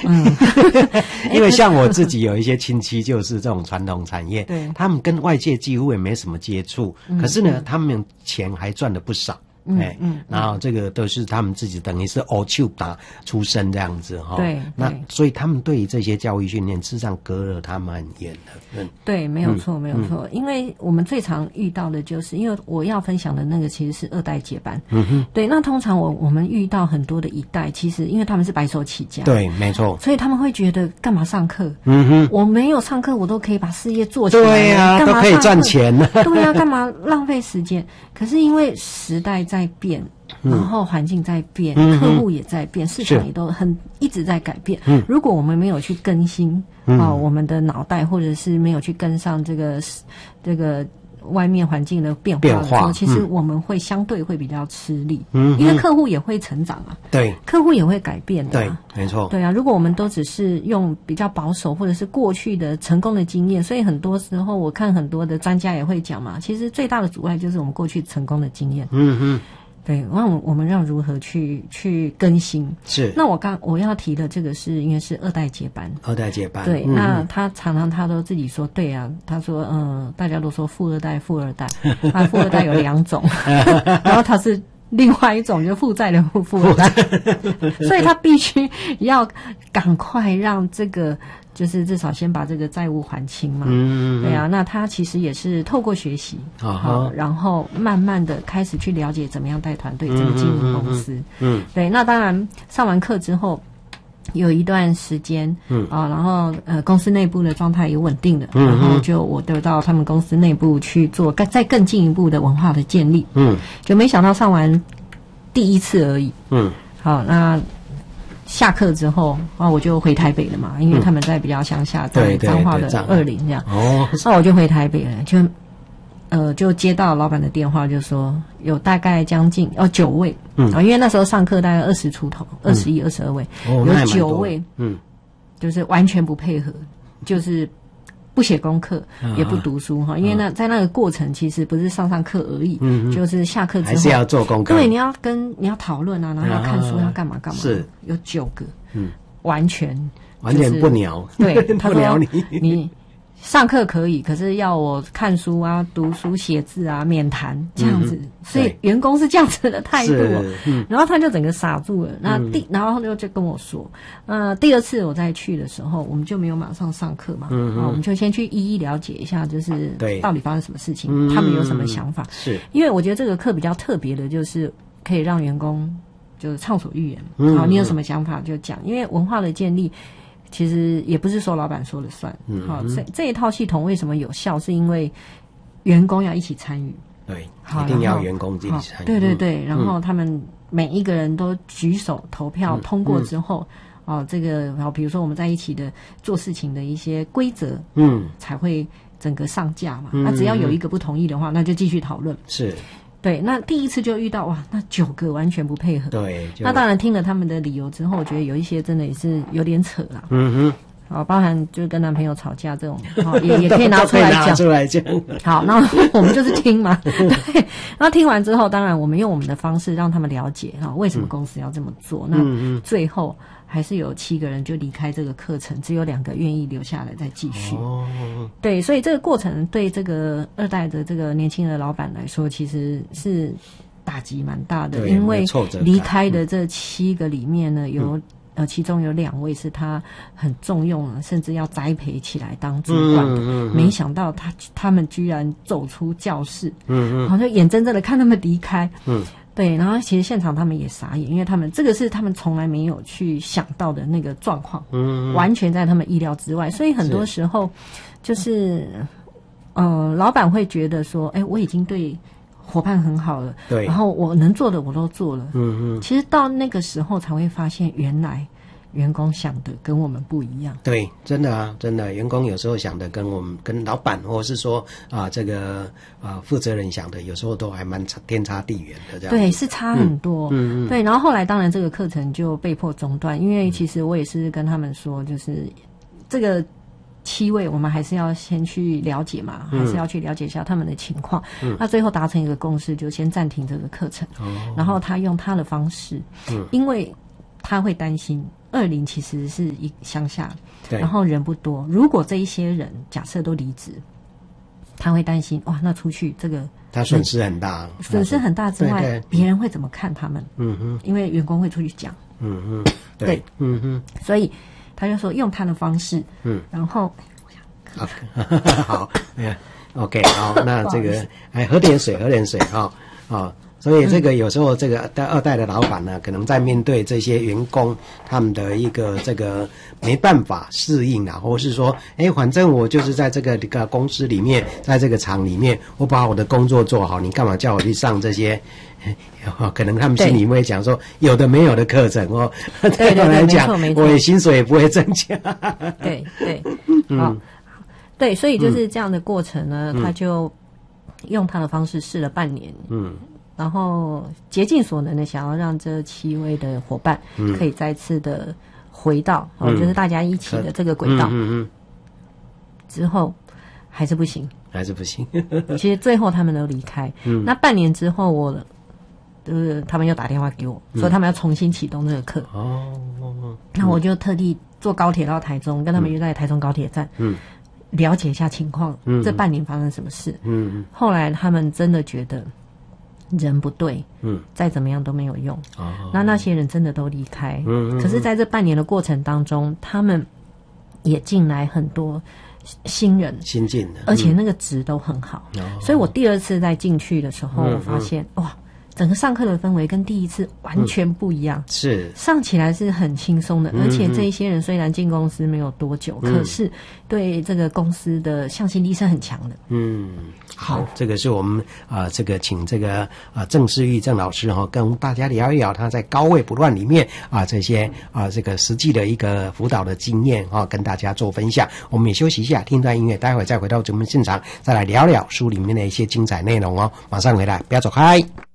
因为像我自己有一些亲戚就是这种传统产业， 对， 他们跟外界几乎也没什么接触，可是呢，他们钱还赚得不少。然后这个都是他们自己等于是欧丘打出身这样子哈。 对， 那所以他们对于这些教育训练，事实上隔了他们很远的。 对，没有错，没有错。因为我们最常遇到的就是，因为我要分享的那个其实是2代接班。对，那通常我们遇到很多的1代，其实因为他们是白手起家， 对，没错， 所以他们会觉得干嘛上课？我没有上课，我都可以把事业做起来， 对啊，都可以赚钱了。 对啊，干嘛浪费时间？可是因为时代在变，然后环境在变，客户也在变，市场也都一直在改变。如果我们没有去更新我们的脑袋，或者是没有去跟上这个外面环境的变化的时候，其实我们会相对会比较吃力，因为客户也会成长啊， 对， 客户也会改变的， 对，没错， 对啊。如果我们都只是用比较保守或者是过去的成功的经验，所以很多时候我看很多的专家也会讲嘛，其实最大的阻碍就是我们过去成功的经验。对，那我们要如何去更新？是。那我要提的这个是因为是2代接班。2代接班。对，那他常常他都自己说，对啊，他说大家都说富二代，富二代有2种，然后他是另外一种就负债的富二代，所以他必须要赶快让这个。就是至少先把这个债务还清嘛，对啊，那他其实也是透过学习，然后慢慢的开始去了解怎么样带团队，怎么经营公司，对，那当然上完课之后有一段时间，然后公司内部的状态也稳定了，然后我就到他们公司内部去做再更进一步的文化的建立，就没想到上完第1次而已，好，那。下课之后我就回台北了嘛，因为他们在比较乡下，在彰化的20这样。那我就回台北了，就接到老板的电话，就说有大概将近9位，因为那时候上课大概20出头，21、22位，有9位，就是完全不配合，就是不写功课，也不读书因为在那个过程其实不是上课而已，就是下课之后还是要做功课。 对，你要讨论啊，然后要看书，要干嘛，是有9个，完全不鸟， 对，他说不鸟你上课可以，可是要我看书啊、读书、写字啊，免谈这样子，所以员工是这样子的态度然后他就整个傻住了。那然后就跟我说，第2次我再去的时候，我们就没有马上上课嘛，我们就先去一一了解一下，就是到底发生什么事情，他们有什么想法。是因为我觉得这个课比较特别的，就是可以让员工就是畅所欲言，好，你有什么想法就讲，因为文化的建立。其实也不是说老板说了算，好，这一套系统为什么有效？是因为员工要一起参与，对， 一定要员工自己参与， 对对对，然后他们每一个人都举手投票通过之后，这个然后比如说我们在一起的做事情的一些规则，才会整个上架嘛。那只要有一个不同意的话，那就继续讨论。是。对，那第1次就遇到那9个完全不配合。对，那当然听了他们的理由之后，我觉得有一些真的也是有点扯啦。包含就是跟男朋友吵架这种，也可以拿出来讲。好，那我们就是听嘛。对，那听完之后，当然我们用我们的方式让他们了解为什么公司要这么做。那最后还是有7个人就离开这个课程，只有2个愿意留下来再继续。对，所以这个过程对这个2代的这个年轻的老板来说，其实是打击蛮大的，因为离开的这7个里面呢，其中有2位是他很重用了，甚至要栽培起来当主管的。没想到他们居然走出教室，好像眼睁睁的看他们离开。对，然后其实现场他们也傻眼，因为他们这个是他们从来没有去想到的那个状况，完全在他们意料之外。所以很多时候就是老板会觉得说，我已经对伙伴很好了，对，然后我能做的我都做了，其实到那个时候才会发现，原来员工想的跟我们不一样。对，真的啊，真的，员工有时候想的跟老板或者是说这个负责人想的，有时候都还蛮天差地远的这样。对，是差很多。对，然后后来当然这个课程就被迫中断，因为其实我也是跟他们说，就是这个7位我们还是要先去了解嘛，还是要去了解一下他们的情况。那最后达成一个共识，就先暂停这个课程，然后他用他的方式，因为他会担心 20其实是一乡下， 对， 然后人不多。如果这一些人假设都离职，他会担心哇，那出去这个他损失很大， 损失很大之外， 对别人会怎么看他们？嗯哼，因为员工会出去讲， 嗯哼，对，嗯哼， 所以他就说用他的方式，然后好，OK， 好，那这个喝点水哈，所以这个有时候这个二代的老板呢，可能在面对这些员工他们的一个这个没办法适应啊，或是说，反正我就是在这个公司里面，在这个厂里面，我把我的工作做好，你干嘛叫我去上这些？可能他们心里面会讲说，有的没有的课程哦，对我来讲，我的薪水也不会增加。 对，好，对，所以就是这样的过程呢，他就用他的方式试了半年，然后竭尽所能的想要让这7位的伙伴可以再次的回到就是大家一起的这个轨道，之后还是不行，其实最后他们都离开，那半年之后他们又打电话给我，说他们要重新启动这个课，那我就特地坐高铁到台中，跟他们约在台中高铁站，了解一下情况，这半年发生什么事，后来他们真的觉得人不对，再怎么样都没有用，那些人真的都离开，可是在这半年的过程当中，他们也进来很多新人， 新进的， 而且那个值都很好，所以我第2次再进去的时候，我发现哇，整个上课的氛围跟第1次完全不一样， 是上起来是很轻松的，而且这一些人虽然进公司没有多久，可是对这个公司的向心力是很强的。 好，这个是我们这个请这个郑世玉郑老师跟大家聊一聊他在高位不乱里面这些这个实际的一个辅导的经验跟大家做分享。我们也休息一下，听段音乐，待会再回到节目现场，再来聊聊书里面的一些精彩内容马上回来，不要走开。